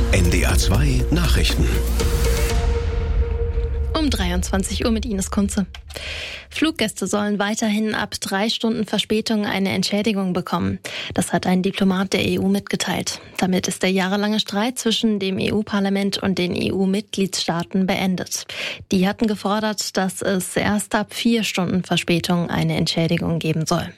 NDR 2 Nachrichten. Um 23 Uhr mit Ines Kunze. Fluggäste sollen weiterhin ab 3 Stunden Verspätung eine Entschädigung bekommen. Das hat ein Diplomat der EU mitgeteilt. Damit ist der jahrelange Streit zwischen dem EU-Parlament und den EU-Mitgliedstaaten beendet. Die hatten gefordert, dass es erst ab 4 Stunden Verspätung eine Entschädigung geben soll.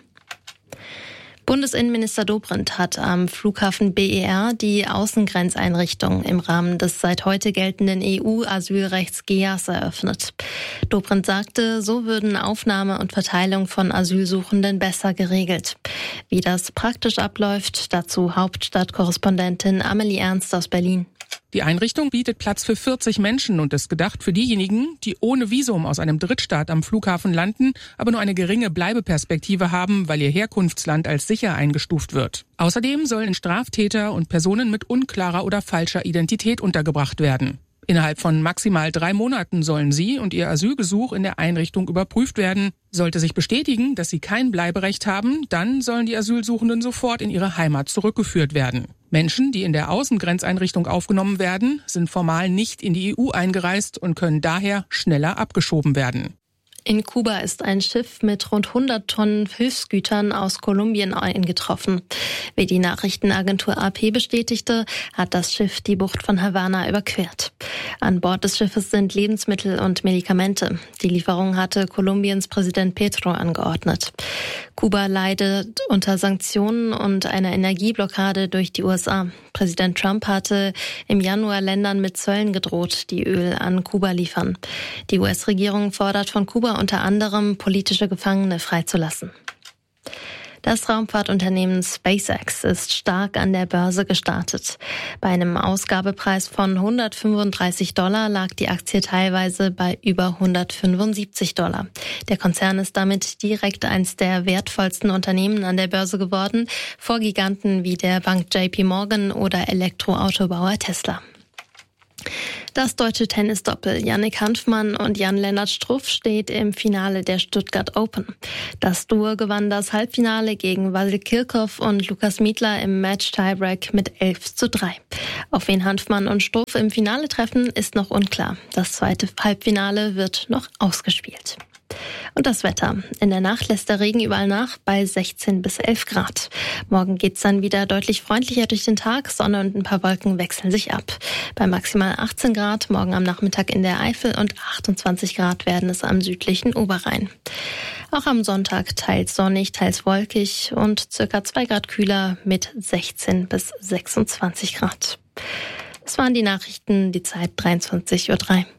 Bundesinnenminister Dobrindt hat am Flughafen BER die Außengrenzeinrichtung im Rahmen des seit heute geltenden EU-Asylrechts GEAS eröffnet. Dobrindt sagte, so würden Aufnahme und Verteilung von Asylsuchenden besser geregelt. Wie das praktisch abläuft, dazu Hauptstadtkorrespondentin Amelie Ernst aus Berlin. Die Einrichtung bietet Platz für 40 Menschen und ist gedacht für diejenigen, die ohne Visum aus einem Drittstaat am Flughafen landen, aber nur eine geringe Bleibeperspektive haben, weil ihr Herkunftsland als sicher eingestuft wird. Außerdem sollen Straftäter und Personen mit unklarer oder falscher Identität untergebracht werden. Innerhalb von maximal 3 Monaten sollen sie und ihr Asylgesuch in der Einrichtung überprüft werden. Sollte sich bestätigen, dass sie kein Bleiberecht haben, dann sollen die Asylsuchenden sofort in ihre Heimat zurückgeführt werden. Menschen, die in der Außengrenzeinrichtung aufgenommen werden, sind formal nicht in die EU eingereist und können daher schneller abgeschoben werden. In Kuba ist ein Schiff mit rund 100 Tonnen Hilfsgütern aus Kolumbien eingetroffen. Wie die Nachrichtenagentur AP bestätigte, hat das Schiff die Bucht von Havanna überquert. An Bord des Schiffes sind Lebensmittel und Medikamente. Die Lieferung hatte Kolumbiens Präsident Petro angeordnet. Kuba leidet unter Sanktionen und einer Energieblockade durch die USA. Präsident Trump hatte im Januar Ländern mit Zöllen gedroht, die Öl an Kuba liefern. Die US-Regierung fordert von Kuba unter anderem, politische Gefangene freizulassen. Das Raumfahrtunternehmen SpaceX ist stark an der Börse gestartet. Bei einem Ausgabepreis von $135 lag die Aktie teilweise bei über $175. Der Konzern ist damit direkt eines der wertvollsten Unternehmen an der Börse geworden, vor Giganten wie der Bank JP Morgan oder Elektroautobauer Tesla. Das deutsche Tennisdoppel Jannik Hanfmann und Jan-Lennart Struff steht im Finale der Stuttgart Open. Das Duo gewann das Halbfinale gegen Vasil Kirchhoff und Lukas Miedler im Match-Tiebreak mit 11:3. Auf wen Hanfmann und Struff im Finale treffen, ist noch unklar. Das zweite Halbfinale wird noch ausgespielt. Und das Wetter. In der Nacht lässt der Regen überall nach bei 16 bis 11 Grad. Morgen geht's dann wieder deutlich freundlicher durch den Tag. Sonne und ein paar Wolken wechseln sich ab. Bei maximal 18 Grad morgen am Nachmittag in der Eifel und 28 Grad werden es am südlichen Oberrhein. Auch am Sonntag teils sonnig, teils wolkig und circa 2 Grad kühler mit 16 bis 26 Grad. Das waren die Nachrichten, die Zeit 23:03 Uhr.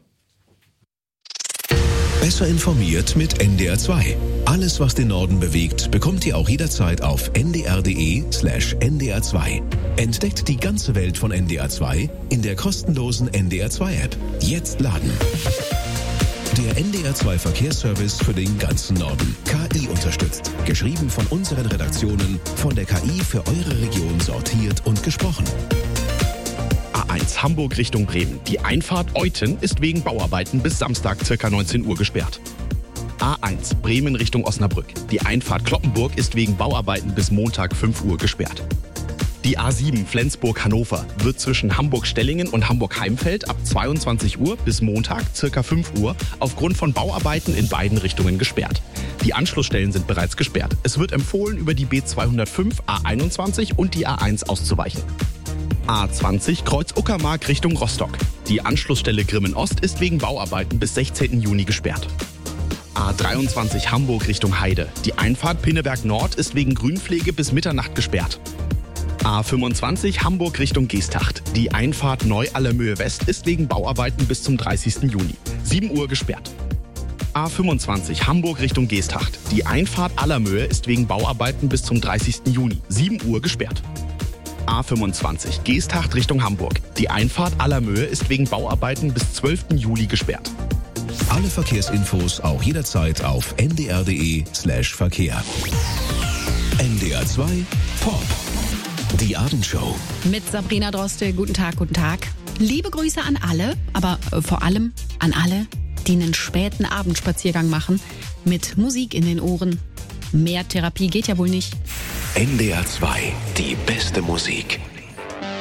Besser informiert mit NDR 2. Alles, was den Norden bewegt, bekommt ihr auch jederzeit auf ndr.de/NDR 2. Entdeckt die ganze Welt von NDR 2 in der kostenlosen NDR 2 App. Jetzt laden. Der NDR 2 Verkehrsservice für den ganzen Norden. KI unterstützt. Geschrieben von unseren Redaktionen, von der KI für eure Region sortiert und gesprochen. A1 Hamburg Richtung Bremen. Die Einfahrt Euthen ist wegen Bauarbeiten bis Samstag ca. 19 Uhr gesperrt. A1 Bremen Richtung Osnabrück. Die Einfahrt Cloppenburg ist wegen Bauarbeiten bis Montag 5 Uhr gesperrt. Die A7 Flensburg-Hannover wird zwischen Hamburg-Stellingen und Hamburg-Heimfeld ab 22 Uhr bis Montag ca. 5 Uhr aufgrund von Bauarbeiten in beiden Richtungen gesperrt. Die Anschlussstellen sind bereits gesperrt. Es wird empfohlen, über die B205, A21 und die A1 auszuweichen. A20 Kreuz Uckermark Richtung Rostock. Die Anschlussstelle Grimmen Ost ist wegen Bauarbeiten bis 16. Juni gesperrt. A23 Hamburg Richtung Heide. Die Einfahrt Pinneberg Nord ist wegen Grünpflege bis Mitternacht gesperrt. A25 Hamburg Richtung Geesthacht. Die Einfahrt Neu-Allermöhe West ist wegen Bauarbeiten bis zum 30. Juni. 7 Uhr gesperrt. A25 Hamburg Richtung Geesthacht. Die Einfahrt Allermöhe ist wegen Bauarbeiten bis zum 30. Juni. 7 Uhr gesperrt. A25 Geesthacht Richtung Hamburg. Die Einfahrt Allermöhe ist wegen Bauarbeiten bis 12. Juli gesperrt. Alle Verkehrsinfos auch jederzeit auf ndr.de/Verkehr. NDR 2 Pop. Die Abendshow. Mit Sabrina Droste. Guten Tag, guten Tag. Liebe Grüße an alle, aber vor allem an alle, die einen späten Abendspaziergang machen. Mit Musik in den Ohren. Mehr Therapie geht ja wohl nicht. NDR 2, die beste Musik.